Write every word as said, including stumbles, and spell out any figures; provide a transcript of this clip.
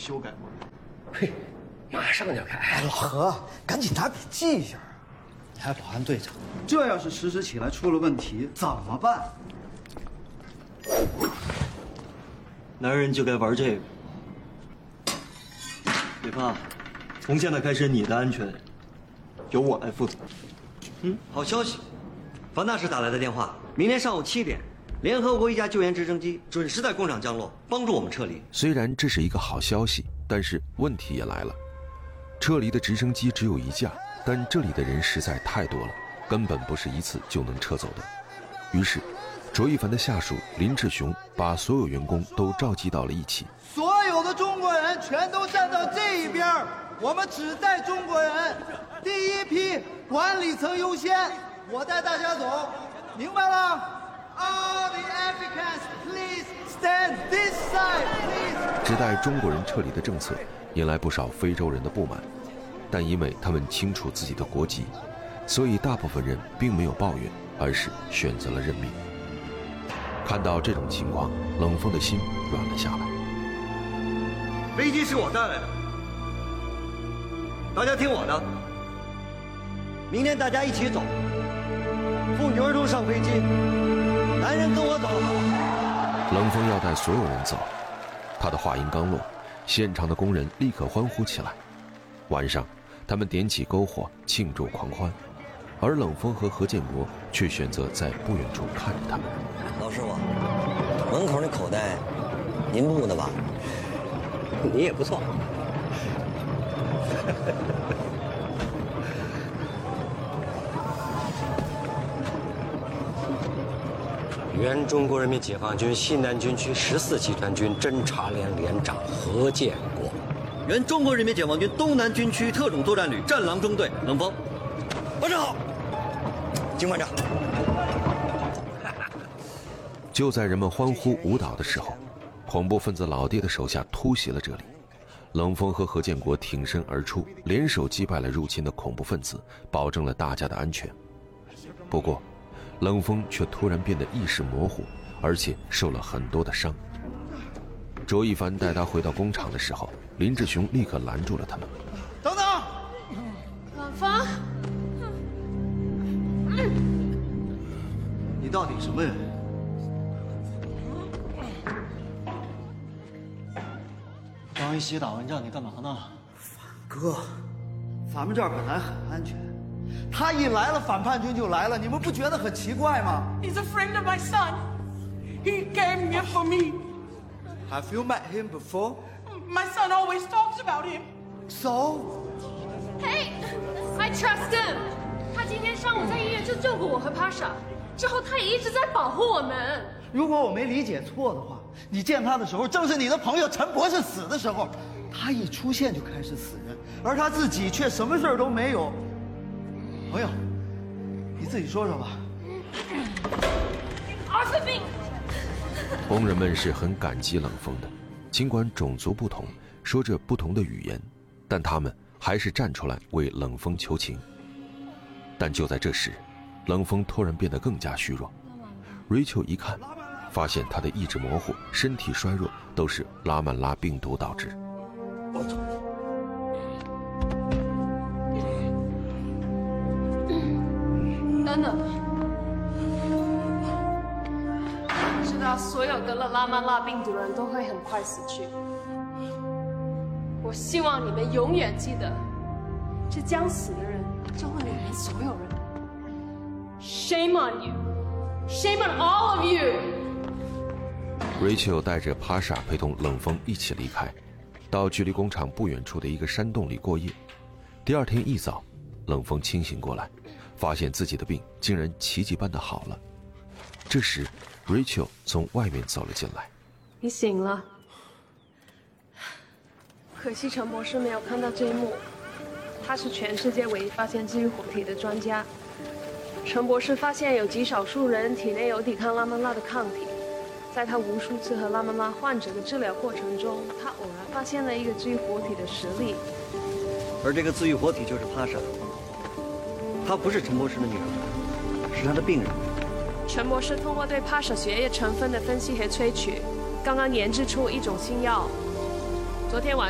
修改过。 嘿，马上就改。 哎，老何，赶紧拿笔记一下。 哎，保安队长， 这要是实施起来出了问题怎么办？ 男人就该玩这个。别怕，从现在开始你的安全由我来负责。 嗯，好消息，樊大使打来的电话，明天上午七点，联合国一架救援直升机准时在工厂降落，帮助我们撤离。 虽然这是一个好消息，但是问题也来了。撤离的直升机只有一架，但这里的人实在太多了，根本不是一次就能撤走的。于是卓一凡的下属林志雄把所有员工都召集到了一起。 所有的中国人全都站到这一边，我们只带中国人，第一批管理层优先，我带大家走，明白了？ All the Africans, please stand this side, please. 只带中国人撤离的政策引来不少非洲人的不满，但因为他们清楚自己的国籍，所以大部分人并没有抱怨，而是选择了认命。看到这种情况，冷锋的心软了下来。 飞机是我带来的，大家听我的，明天大家一起走，妇女儿童上飞机，男人跟我走。 冷锋要带所有人走，他的话音刚落，现场的工人立刻欢呼起来。晚上，他们点起篝火庆祝狂欢，而冷锋和何建国却选择在不远处看着他们。 老师傅，门口那口袋，您布的吧？ 你也不错。原中国人民解放军西南军区十四集团军侦察连连长何建国， 原中国人民解放军东南军区特种作战旅战狼中队冷锋。晚上好，金馆长。 就在人们欢呼舞蹈的时候，恐怖分子老爹的手下突袭了这里。冷锋和何建国挺身而出，联手击败了入侵的恐怖分子，保证了大家的安全。不过冷锋却突然变得意识模糊，而且受了很多的伤。卓一凡带他回到工厂的时候，林志雄立刻拦住了他们。 等等， 冷锋， 你到底什么人？刚一起打完仗，你干嘛呢？ 哥，咱们这儿本来很安全，他一来了，反叛军就来了，你们不觉得很奇怪吗 He's a friend of my son. He came here for me. ？Have you met him before? My son always talks about him. So? Hey, I trust him. 他今天上午在医院就救过我和 Pasha， 之后他也一直在保护我们。 如果我没理解错的话，你见他的时候，正是你的朋友陈博士死的时候。他一出现就开始死人，而他自己却什么事儿都没有。朋友，你自己说说吧。 阿斯宾， 工人们是很感激冷锋的，尽管种族不同，说着不同的语言，但他们还是站出来为冷锋求情。但就在这时，冷锋突然变得更加虚弱。Rachel 一看，发现他的意识模糊、身体衰弱，都是拉曼拉病毒导致。 我走。 等等，知道所有得了拉曼拉病毒的人都会很快死去。我希望你们永远记得，这将死的人就是你们所有人。Shame on you! Shame on all of you! Rachel 带着帕莎陪同冷锋一起离开，到距离工厂不远处的一个山洞里过夜。第二天一早，冷锋清醒过来，发现自己的病竟然奇迹般的好了。这时 Rachel 从外面走了进来。 你醒了，可惜陈博士没有看到这一幕。他是全世界唯一发现治愈活体的专家。陈博士发现有极少数人体内有抵抗拉曼拉的抗体，在他无数次和拉曼拉患者的治疗过程中，他偶然发现了一个治愈活体的实例。 而这个治愈活体就是帕莎，她不是陈博士的女儿，是他的病人。 陈博士通过对帕莎血液成分的分析和萃取，刚刚研制出一种新药。昨天晚